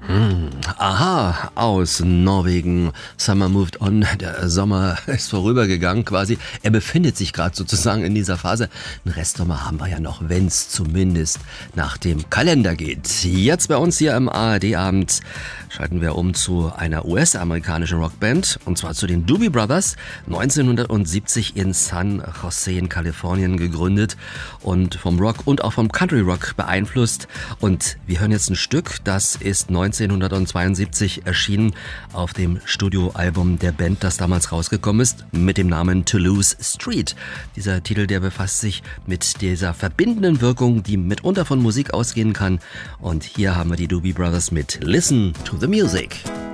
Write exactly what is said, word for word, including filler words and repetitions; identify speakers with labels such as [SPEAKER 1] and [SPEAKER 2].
[SPEAKER 1] Hm, aha, aus Norwegen. Summer moved on. Der Sommer ist vorübergegangen quasi. Er befindet sich gerade sozusagen in dieser Phase. Einen Restsommer haben wir ja noch, wenn es zumindest nach dem Kalender geht. Jetzt bei uns hier im A R D-Abend schalten wir um zu einer U S-amerikanischen Rockband, und zwar zu den Doobie Brothers, neunzehnhundertsiebzig in San Jose in Kalifornien gegründet und vom Rock und auch vom Country Rock beeinflusst. Und wir hören jetzt ein Stück, das ist neunzehnhundertzweiundsiebzig erschienen auf dem Studioalbum der Band, das damals rausgekommen ist, mit dem Namen Toulouse Street. Dieser Titel, der befasst sich mit dieser verbindenden Wirkung, die mitunter von Musik ausgehen kann. Und hier haben wir die Doobie Brothers mit Listen to the Music.